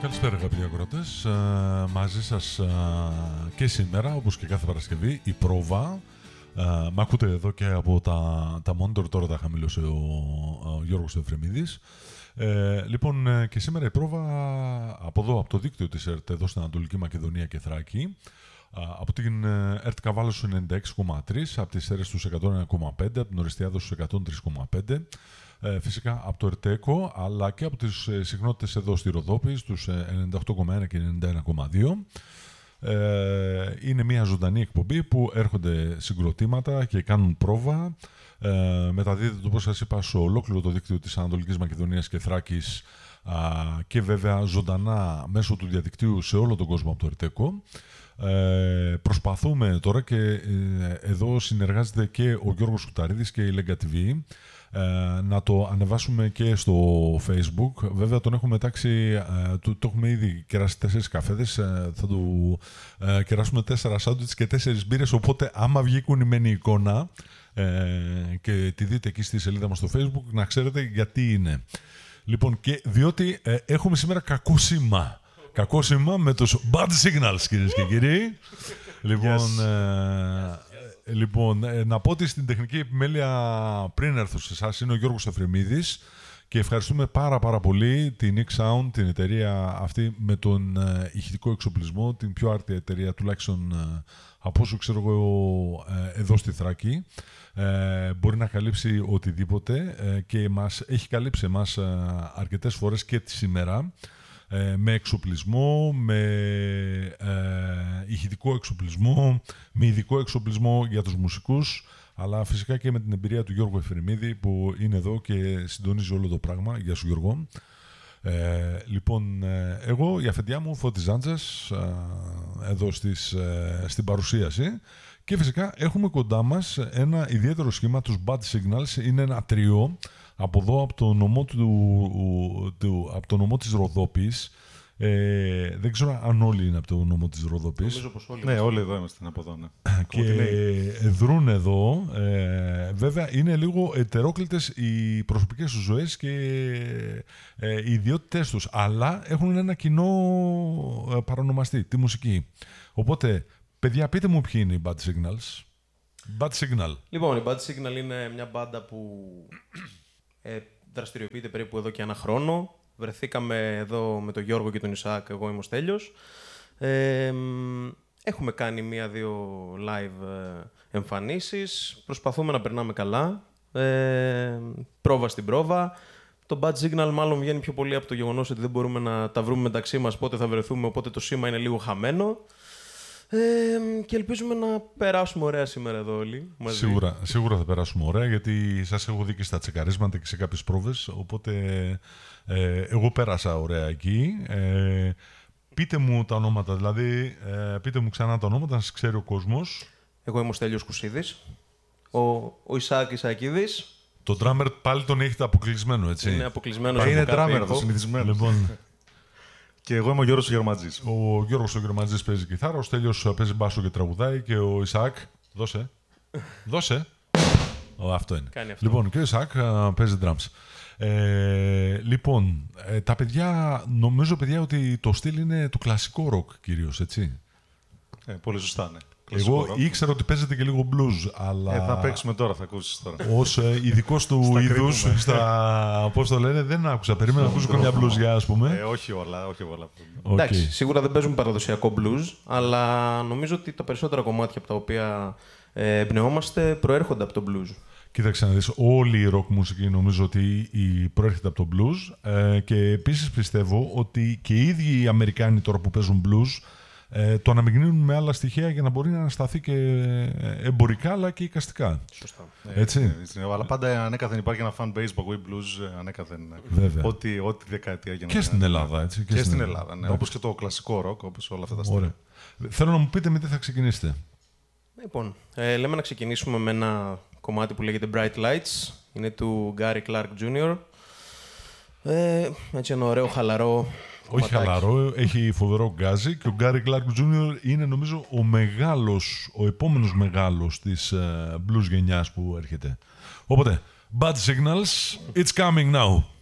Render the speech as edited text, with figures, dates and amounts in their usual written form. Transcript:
Καλησπέρα αγαπητοί ακροατές, μαζί σας και σήμερα, όπως και κάθε Παρασκευή, η πρόβα. Μ' ακούτε εδώ και από τα monitor, τώρα τα χαμήλωσε ο Γιώργος Εφρεμίδης. Λοιπόν, και σήμερα η πρόβα από εδώ, από το δίκτυο της ΕΡΤ, εδώ στην Ανατολική Μακεδονία και Θράκη, από την ΕΡΤ Καβάλα στους 96,3, από τις αίρες στους 101,5, από την Οριστιάδα στους 103,5. Φυσικά από το ΕΡΤΕΚΟ, αλλά και από τις συχνότητες εδώ στη Ροδόπη, στους 98,1 και 91,2. Είναι μια ζωντανή εκπομπή που έρχονται συγκροτήματα και κάνουν πρόβα. Μεταδίδεται, όπως σας είπα, σε ολόκληρο το δίκτυο της Ανατολικής Μακεδονίας και Θράκης και βέβαια ζωντανά μέσω του διαδικτύου σε όλο τον κόσμο από το ΕΡΤΕΚΟ. Προσπαθούμε τώρα και εδώ συνεργάζεται και ο Γιώργος Κουταρίδης και η Λέγκα TV να το ανεβάσουμε και στο Facebook. Βέβαια τον έχουμε τάξει, το έχουμε ήδη κεράσει 4 καφέδες, θα του κεράσουμε 4 σάντουιτς και 4 μπύρες, οπότε άμα βγει κουνημένη εικόνα και τη δείτε εκεί στη σελίδα μας στο Facebook, να ξέρετε γιατί είναι. Λοιπόν, και διότι έχουμε σήμερα κακό σήμα. Κακό σήμα με τους bad signals, κυρίες και κύριοι. Λοιπόν, να πω ότι στην τεχνική επιμέλεια πριν έρθω σε εσάς είναι ο Γιώργος Εφρεμίδης και ευχαριστούμε πάρα πολύ την Nick Sound, την εταιρεία αυτή με τον ηχητικό εξοπλισμό, την πιο άρτια εταιρεία τουλάχιστον από όσο ξέρω εγώ εδώ στη Θράκη. Μπορεί να καλύψει οτιδήποτε και μας έχει καλύψει εμάς αρκετές φορές και τη σήμερα. Με εξοπλισμό, με ηχητικό εξοπλισμό, με ειδικό εξοπλισμό για τους μουσικούς, αλλά φυσικά και με την εμπειρία του Γιώργου Εφρεμίδη που είναι εδώ και συντονίζει όλο το πράγμα. Γεια σου Γιώργο. Λοιπόν, εγώ η αφεντιά μου Φώτης Ζάντζας εδώ στην παρουσίαση και φυσικά έχουμε κοντά μας ένα ιδιαίτερο σχήμα, τους Bad Signals. Είναι ένα τριό από εδώ, από το νομό της Ροδόπης. Δεν ξέρω αν όλοι είναι από το νομό της Ροδόπης. Νομίζω πως όλοι. Ναι, όλοι εδώ είμαστε από εδώ. Ναι. Και δρούν εδώ. Βέβαια, είναι λίγο ετερόκλητες οι προσωπικές τους ζωές και οι ιδιότητές τους. Αλλά έχουν ένα κοινό παρονομαστή, τη μουσική. Οπότε, παιδιά, πείτε μου ποιοι είναι οι Bad Signals. Bad Signal. Λοιπόν, η Bad Signal είναι μια μπάντα που δραστηριοποιείται περίπου εδώ και ένα χρόνο. Βρεθήκαμε εδώ με τον Γιώργο και τον Ισαάκ, εγώ είμαι ο Στέλιος. Έχουμε κάνει 1-2 live εμφανίσεις. Προσπαθούμε να περνάμε καλά. Πρόβα στην πρόβα. Το Bad Signal μάλλον βγαίνει πιο πολύ από το γεγονός ότι δεν μπορούμε να τα βρούμε μεταξύ μας πότε θα βρεθούμε, οπότε το σήμα είναι λίγο χαμένο. Και ελπίζουμε να περάσουμε ωραία σήμερα εδώ όλοι μαζί. Σίγουρα θα περάσουμε ωραία, γιατί σας έχω δει και στα τσεκαρίσματα και σε κάποιες πρόβες, οπότε εγώ πέρασα ωραία εκεί. Πείτε μου τα ονόματα, δηλαδή πείτε μου ξανά τα ονόματα, να σας ξέρει ο κόσμος. Εγώ είμαι ο Στέλιος Κουσίδης, ο Ισαάκ Ισαακίδης. Το drummer πάλι τον έχετε αποκλεισμένο, έτσι. Είναι αποκλεισμένος. Είναι drummer αυτό, συνηθισμένο. Λοιπόν, και εγώ είμαι ο Γιώργος ο Γερμαντζής. Ο Γιώργος ο Γερμαντζής παίζει κιθάρα, ο Στέλιος παίζει μπάσο και τραγουδάει και ο Ισαάκ. Δώσε. Αυτό είναι. Κάνει αυτό. Λοιπόν, και ο Ισαάκ παίζει drums. Λοιπόν, τα παιδιά, νομίζω παιδιά ότι το στυλ είναι το κλασικό ροκ κυρίως, έτσι. Πολύ σωστά, ναι. Εγώ ήξερα ότι παίζετε και λίγο blues, αλλά... Θα παίξουμε τώρα, θα ακούσεις τώρα. Ως ειδικός του είδους, πώς το λένε, δεν άκουσα. Περίμενα να ακούσω καμιά μπλουζιά, ας πούμε. Όχι όλα. Okay. Εντάξει, σίγουρα δεν παίζουμε παραδοσιακό blues, αλλά νομίζω ότι τα περισσότερα κομμάτια από τα οποία εμπνεόμαστε προέρχονται από το blues. Κοίταξε να δεις, όλη η rock μουσική νομίζω ότι προέρχεται από το blues και επίσης πιστεύω ότι και οι ίδιοι οι Αμερικάνοι τώρα που παίζουν blues το αναμειγνύουν με άλλα στοιχεία για να μπορεί να ανασταθεί και εμπορικά αλλά και εικαστικά. Σωστά. Έτσι. Αλλά πάντα ανέκαθεν υπάρχει ένα fan base που ακούει blues ανέκαθεν. Βέβαια. Ό,τι δεκαετία για να και στην Ελλάδα, έτσι. Και στην Ελλάδα, ναι. Όπως και το κλασικό rock, όπως όλα αυτά τα στοιχεία. Θέλω να μου πείτε με τι θα ξεκινήσετε. Λοιπόν, λέμε να ξεκινήσουμε με ένα κομμάτι που λέγεται Bright Lights. Είναι του Gary Clark Jr. Έτσι ένα ωραίο χαλαρό. Όχι χαλαρό, έχει φοβερό γκάζι και ο Gary Clark Jr. είναι νομίζω ο επόμενος μεγάλος της blues γενιάς που έρχεται. Οπότε, Bad Signals, it's coming now.